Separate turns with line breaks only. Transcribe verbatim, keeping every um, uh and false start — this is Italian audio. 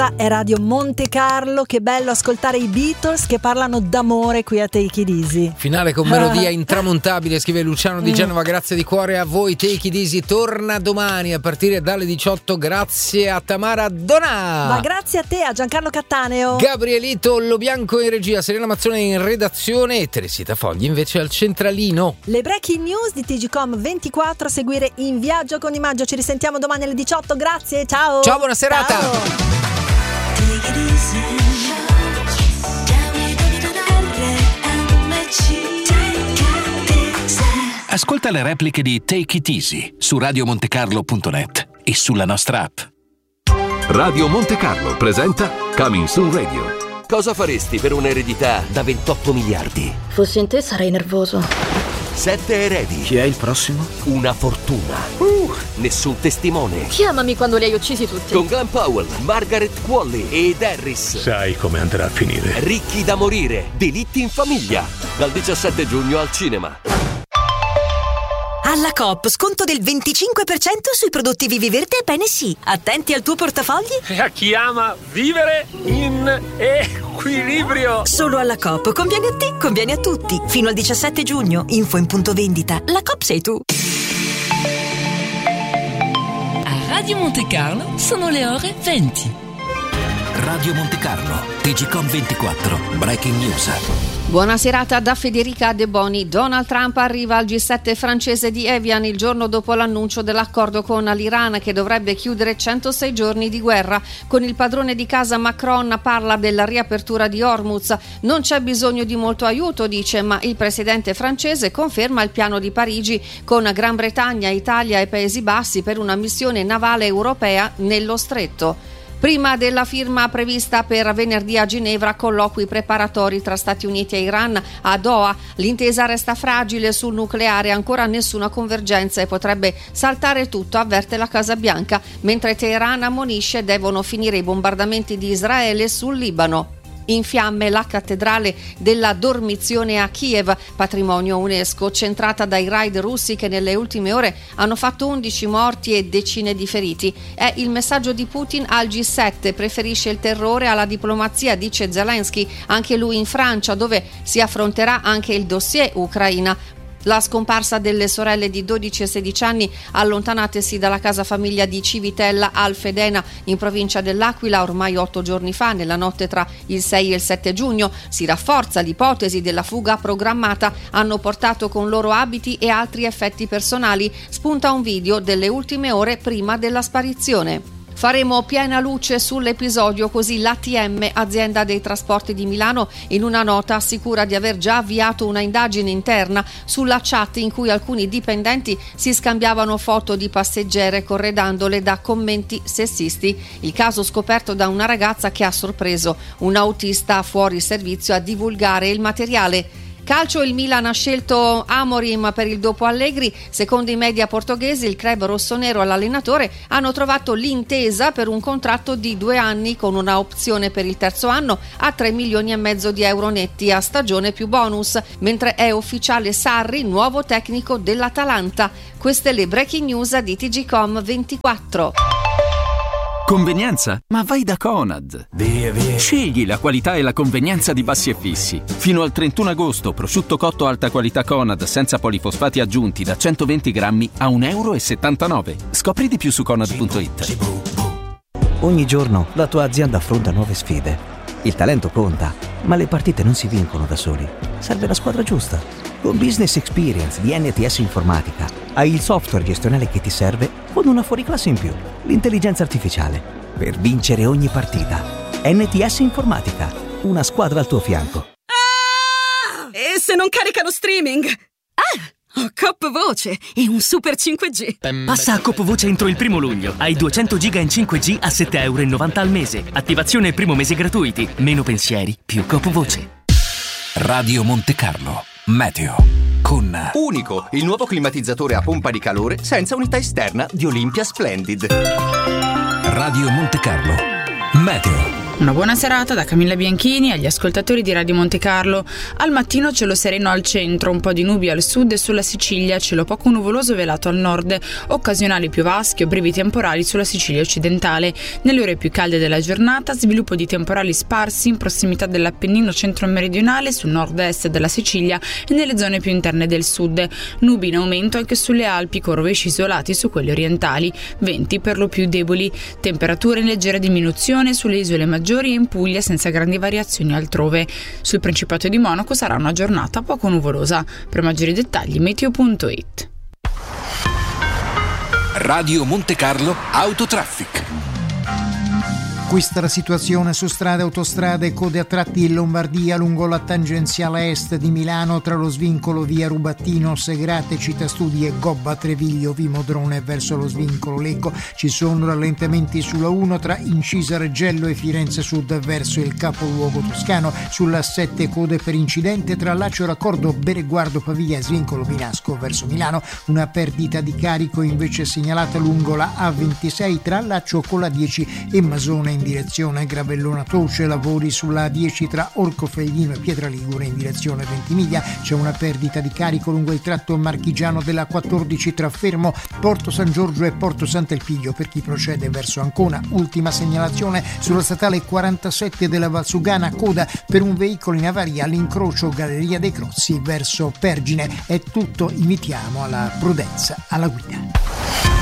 È Radio Monte Carlo, che bello ascoltare i Beatles che parlano d'amore qui a Take It Easy.
Finale con melodia intramontabile, scrive Luciano di Genova, grazie di cuore a voi. Take It Easy torna domani a partire dalle diciotto, grazie a Tamara Donà.
Ma grazie a te, a Giancarlo Cattaneo,
Gabrielito Lobianco in regia, Serena Mazzone in redazione e Teresita Fogli invece al centralino.
Le breaking news di T G Com ventiquattro a seguire in viaggio con Imaggio. Ci risentiamo domani alle diciotto, grazie, ciao.
Ciao, buona serata.
Ciao.
Ascolta le repliche di Take It Easy su radio montecarlo punto net e sulla nostra app.
Radio Monte Carlo presenta Coming Soon Radio.
Cosa faresti per un'eredità da ventotto miliardi?
Fossi in te sarei nervoso.
Sette eredi.
Chi è il prossimo?
Una fortuna. Uh, nessun testimone.
Chiamami quando li hai uccisi tutti.
Con Glenn Powell, Margaret Qualley ed Harris.
Sai come andrà a finire.
Ricchi da morire. Delitti in famiglia. Dal diciassette giugno al cinema.
Alla Coop, sconto del venticinque per cento sui prodotti Vivi Verde e Bene Sì. Attenti al tuo portafogli.
E a chi ama vivere in equilibrio.
Solo alla Coop. Conviene a te, conviene a tutti. Fino al diciassette giugno. Info in punto vendita. La Coop sei tu.
A Radio Monte Carlo sono le ore venti.
Radio Monte Carlo, T G Com ventiquattro, Breaking News.
Buona serata da Federica De Boni. Donald Trump arriva al G sette francese di Evian il giorno dopo l'annuncio dell'accordo con l'Iran che dovrebbe chiudere centosei giorni di guerra. Con il padrone di casa Macron parla della riapertura di Hormuz. Non c'è bisogno di molto aiuto, dice, ma il presidente francese conferma il piano di Parigi con Gran Bretagna, Italia e Paesi Bassi per una missione navale europea nello stretto. Prima della firma prevista per venerdì a Ginevra, colloqui preparatori tra Stati Uniti e Iran a Doha. L'intesa resta fragile sul nucleare, ancora nessuna convergenza e potrebbe saltare tutto, avverte la Casa Bianca, mentre Teheran ammonisce devono finire i bombardamenti di Israele sul Libano. In fiamme la cattedrale della Dormizione a Kiev, patrimonio UNESCO, centrata dai raid russi che nelle ultime ore hanno fatto undici morti e decine di feriti. È il messaggio di Putin al G sette, preferisce il terrore alla diplomazia, dice Zelensky, anche lui in Francia, dove si affronterà anche il dossier Ucraina. La scomparsa delle sorelle di dodici e sedici anni allontanatesi dalla casa famiglia di Civitella al Fedena in provincia dell'Aquila ormai otto giorni fa, nella notte tra il sei e il sette giugno. Si rafforza l'ipotesi della fuga programmata, hanno portato con loro abiti e altri effetti personali. Spunta un video delle ultime ore prima della sparizione. Faremo piena luce sull'episodio, così l'A T M, azienda dei trasporti di Milano, in una nota assicura di aver già avviato una indagine interna sulla chat in cui alcuni dipendenti si scambiavano foto di passeggere corredandole da commenti sessisti. Il caso scoperto da una ragazza che ha sorpreso un autista fuori servizio a divulgare il materiale. Calcio, il Milan ha scelto Amorim per il dopo Allegri. Secondo i media portoghesi, il club rossonero e l'allenatore hanno trovato l'intesa per un contratto di due anni con una opzione per il terzo anno a tre milioni e mezzo di euro netti a stagione più bonus, mentre è ufficiale Sarri, nuovo tecnico dell'Atalanta. Queste le breaking news di T G Com ventiquattro.
Convenienza? Ma vai da Conad. Via, via. Scegli la qualità e la convenienza di Bassi e Fissi. Fino al trentuno agosto, prosciutto cotto alta qualità Conad senza polifosfati aggiunti da centoventi grammi a un euro e settantanove. Scopri di più su conad punto it.
Ogni giorno la tua azienda affronta nuove sfide. Il talento conta, ma le partite non si vincono da soli. Serve la squadra giusta. Con Business Experience di N T S Informatica hai il software gestionale che ti serve con una fuoriclasse in più, l'intelligenza artificiale, per vincere ogni partita. N T S Informatica, una squadra al tuo fianco.
Ah! E se non carica lo streaming? Ah! Ho Coop Voce e un super cinque G.
Passa a Coop Voce entro il primo luglio. Hai duecento giga in cinque G a sette virgola novanta euro al mese. Attivazione e primo mese gratuiti. Meno pensieri, più Coop Voce.
Radio Monte Carlo Meteo con
Unico, il nuovo climatizzatore a pompa di calore senza unità esterna di Olympia Splendid.
Radio Monte Carlo Meteo.
Una buona serata da Camilla Bianchini agli ascoltatori di Radio Monte Carlo. Al mattino cielo sereno al centro, un po' di nubi al sud e sulla Sicilia, cielo poco nuvoloso velato al nord, occasionali piovaschi o brevi temporali sulla Sicilia occidentale. Nelle ore più calde della giornata, sviluppo di temporali sparsi in prossimità dell'Appennino centro-meridionale, sul nord-est della Sicilia e nelle zone più interne del sud. Nubi in aumento anche sulle Alpi, con rovesci isolati su quelle orientali. Venti per lo più deboli. Temperature in leggera diminuzione sulle isole maggiori e in Puglia, senza grandi variazioni altrove. Sul Principato di Monaco sarà una giornata poco nuvolosa. Per maggiori dettagli meteo punto it.
Radio Monte Carlo Autotraffic.
Questa è la situazione su strade, autostrade, code a tratti in Lombardia lungo la tangenziale est di Milano tra lo svincolo via Rubattino, Segrate, Città Studi e Gobba Treviglio, Vimodrone verso lo svincolo Lecco. Ci sono rallentamenti sulla uno tra Incisa Reggello e Firenze Sud verso il capoluogo toscano. Sulla sette code per incidente tra Lacio Raccordo, Bereguardo Pavia e svincolo Vinasco verso Milano. Una perdita di carico invece segnalata lungo la A ventisei tra Laccio con la dieci e Masone in direzione Gravellona Toce. Lavori sulla A dieci tra Orcofelino e Pietraligure in direzione Ventimiglia. C'è una perdita di carico lungo il tratto marchigiano della quattordici tra Fermo, Porto San Giorgio e Porto Sant'Elpidio per chi procede verso Ancona. Ultima segnalazione sulla statale quarantasette della Valsugana, coda per un veicolo in avaria all'incrocio Galleria dei Crozzi verso Pergine. È tutto, invitiamo alla prudenza alla guida.